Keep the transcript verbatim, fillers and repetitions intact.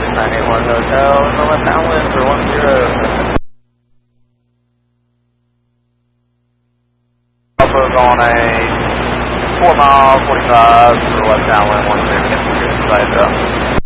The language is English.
nine eight one Hotel, North Downwind for one zero. Alpha's on a four mile forty-five for West Downwind one zero. Right up.